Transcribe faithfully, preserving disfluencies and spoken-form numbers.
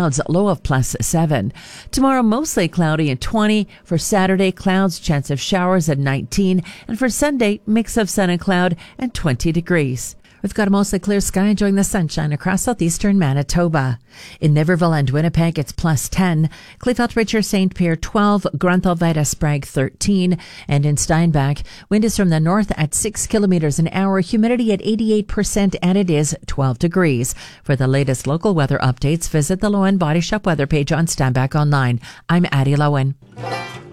clouds, low of plus seven. Tomorrow, mostly cloudy and twenty. For Saturday, clouds, chance of showers at nineteen. And for Sunday, mix of sun and cloud and twenty degrees. We've got a mostly clear sky, enjoying the sunshine across southeastern Manitoba. In Niverville and Winnipeg, it's plus ten. Kleefeld Richer Saint Pierre twelve. Grunthal Vita Sprague thirteen. And in Steinbach, wind is from the north at six kilometers an hour, humidity at eighty-eight percent, and it is twelve degrees. For the latest local weather updates, visit the Lowen Body Shop weather page on Steinbach Online. I'm Addie Lowen.